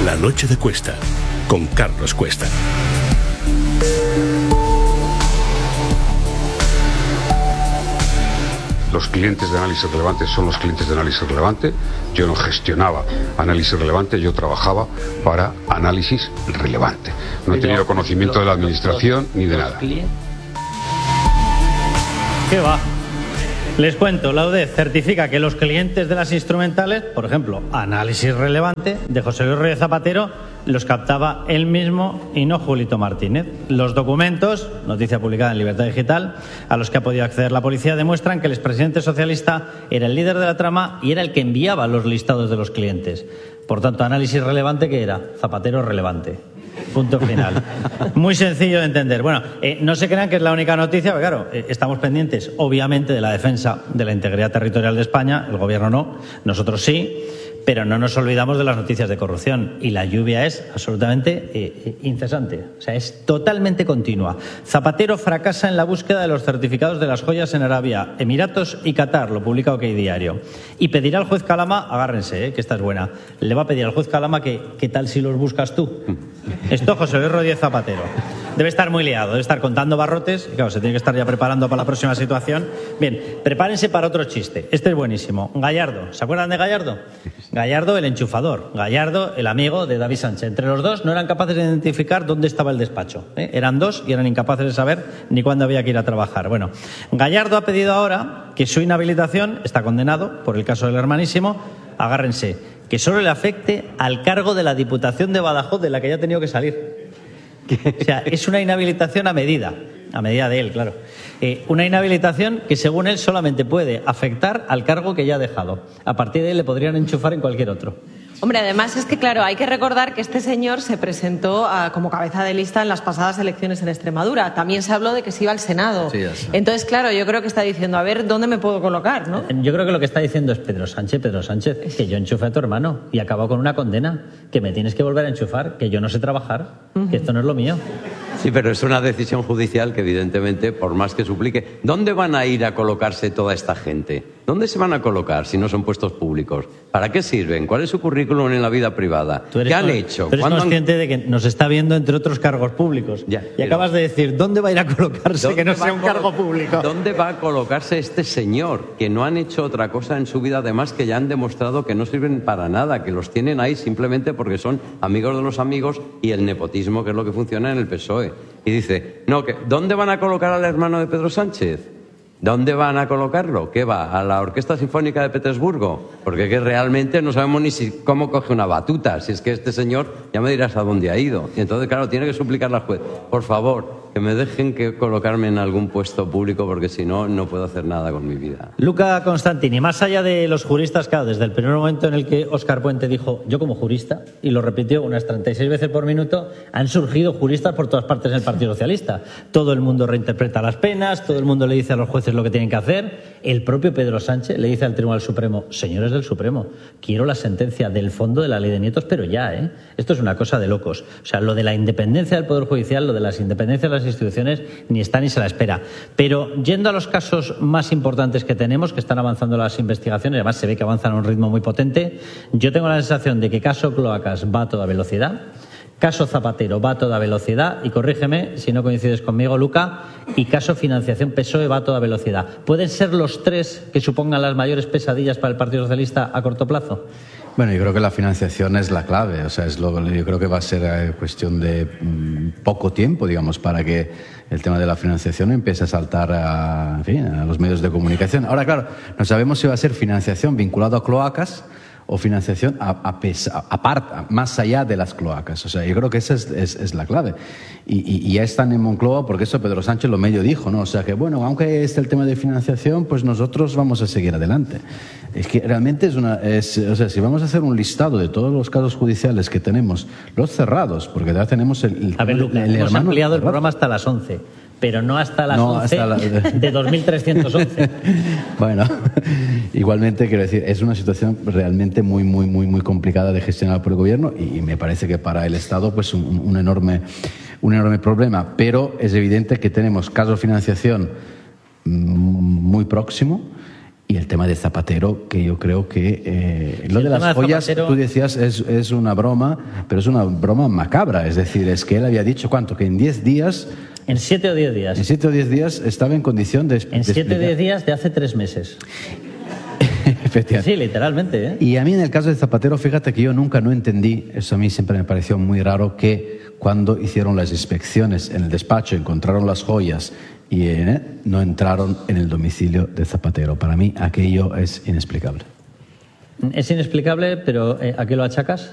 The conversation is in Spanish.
La noche de Cuesta, con Carlos Cuesta. Los clientes de Análisis Relevante son los clientes de Análisis Relevante. Yo no gestionaba Análisis Relevante, yo trabajaba para Análisis Relevante. No he tenido conocimiento de la administración ni de nada. ¿Qué va? Les cuento, la UDEF certifica que los clientes de las instrumentales, por ejemplo, Análisis Relevante, de José Luis Rodríguez Zapatero, los captaba él mismo y no Julito Martínez. Los documentos, noticia publicada en Libertad Digital, a los que ha podido acceder la policía, demuestran que el expresidente socialista era el líder de la trama y era el que enviaba los listados de los clientes. Por tanto, Análisis Relevante, ¿qué era? Zapatero relevante. Punto final. Muy sencillo de entender. Bueno, no se crean que es la única noticia, porque claro, estamos pendientes, obviamente, de la defensa de la integridad territorial de España. El Gobierno no, nosotros sí, pero no nos olvidamos de las noticias de corrupción. Y la lluvia es absolutamente incesante. O sea, es totalmente continua. Zapatero fracasa en la búsqueda de los certificados de las joyas en Arabia, Emiratos y Qatar, lo publica OK Diario. Y pedirá al juez Calama, agárrense, que esta es buena, le va a pedir al juez Calama que ¿qué tal si los buscas tú? Esto José Luis Rodríguez Zapatero. Debe estar muy liado, debe estar contando barrotes, y claro, se tiene que estar ya preparando para la próxima situación. Bien, prepárense para otro chiste. Este es buenísimo. Gallardo, ¿se acuerdan de Gallardo? Gallardo, el enchufador. Gallardo, el amigo de David Sánchez. Entre los dos no eran capaces de identificar dónde estaba el despacho. Eran dos y eran incapaces de saber ni cuándo había que ir a trabajar. Bueno, Gallardo ha pedido ahora que su inhabilitación, está condenado por el caso del hermanísimo, agárrense, que solo le afecte al cargo de la Diputación de Badajoz, de la que ya ha tenido que salir. O sea, es una inhabilitación a medida de él, claro. Una inhabilitación que, según él, solamente puede afectar al cargo que ya ha dejado. A partir de él le podrían enchufar en cualquier otro. Hombre, además es que, claro, hay que recordar que este señor se presentó como cabeza de lista en las pasadas elecciones en Extremadura. También se habló de que se iba al Senado. Sí, entonces, claro, yo creo que está diciendo, a ver, ¿dónde me puedo colocar, no? Yo creo que lo que está diciendo es Pedro Sánchez, que yo enchufé a tu hermano y acabo con una condena, que me tienes que volver a enchufar, que yo no sé trabajar, que esto no es lo mío. Sí, pero es una decisión judicial que, evidentemente, por más que suplique, ¿dónde van a ir a colocarse toda esta gente? ¿Dónde se van a colocar si no son puestos públicos? ¿Para qué sirven? ¿Cuál es su currículum en la vida privada? ¿Qué han hecho? Tú eres consciente de que nos está viendo entre otros cargos públicos. Y acabas de decir, ¿dónde va a ir a colocarse que no sea un cargo público? ¿Dónde va a colocarse este señor? Que no han hecho otra cosa en su vida, además que ya han demostrado que no sirven para nada, que los tienen ahí simplemente porque son amigos de los amigos y el nepotismo, que es lo que funciona en el PSOE. Y dice, no, ¿dónde van a colocar al hermano de Pedro Sánchez? ¿Dónde van a colocarlo? ¿Qué va? ¿A la Orquesta Sinfónica de Petersburgo? Porque que realmente no sabemos ni cómo coge una batuta. Si es que este señor, ya me dirás a dónde ha ido. Y entonces, claro, tiene que suplicarle al juez, por favor, que me dejen que colocarme en algún puesto público, porque si no, no puedo hacer nada con mi vida. Luca Constantini, más allá de los juristas, claro, desde el primer momento en el que Óscar Puente dijo, yo como jurista, y lo repitió unas 36 veces por minuto, han surgido juristas por todas partes del Partido Socialista. Todo el mundo reinterpreta las penas, todo el mundo le dice a los jueces lo que tienen que hacer. El propio Pedro Sánchez le dice al Tribunal Supremo, señores del Supremo, quiero la sentencia del fondo de la ley de nietos, pero ya, ¿eh? Esto es una cosa de locos. O sea, lo de la independencia del Poder Judicial, lo de las independencias de las instituciones, ni está ni se la espera. Pero yendo a los casos más importantes que tenemos, que están avanzando las investigaciones, además se ve que avanzan a un ritmo muy potente, yo tengo la sensación de que caso Cloacas va a toda velocidad, caso Zapatero va a toda velocidad, y corrígeme si no coincides conmigo, Luca, y caso financiación PSOE va a toda velocidad. ¿Pueden ser los tres que supongan las mayores pesadillas para el Partido Socialista a corto plazo? Bueno, yo creo que la financiación es la clave. O sea, yo creo que va a ser cuestión de poco tiempo, digamos, para que el tema de la financiación empiece a saltar a los medios de comunicación. Ahora, claro, no sabemos si va a ser financiación vinculada a cloacas o financiación aparte, más allá de las cloacas. O sea, yo creo que esa es la clave. Y ya están en Moncloa, porque eso Pedro Sánchez lo medio dijo, ¿no? O sea, que bueno, aunque esté el tema de financiación, pues nosotros vamos a seguir adelante. Es que realmente o sea, si vamos a hacer un listado de todos los casos judiciales que tenemos, los cerrados, porque ya tenemos el a ver, Luca, hemos ampliado el programa hasta las 11. Pero no hasta las 11 de 2311. Bueno, igualmente quiero decir, es una situación realmente muy, muy, muy, muy complicada de gestionar por el gobierno, y me parece que para el Estado pues un enorme problema. Pero es evidente que tenemos caso de financiación muy próximo, Y el tema de Zapatero, que yo creo que lo de las joyas, Zapatero... tú decías, es una broma, pero es una broma macabra. Es decir, es que él había dicho, ¿cuánto? Que en 10 días... En 7 o 10 días. En 7 o 10 días estaba en condición de... En 7 o 10 días de hace 3 meses. Efectivamente. Sí, literalmente, ¿eh? Y a mí en el caso de Zapatero, fíjate que yo nunca no entendí, eso a mí siempre me pareció muy raro, que cuando hicieron las inspecciones en el despacho, encontraron las joyas y no entraron en el domicilio de Zapatero. Para mí aquello es inexplicable. Es inexplicable, pero ¿a qué lo achacas?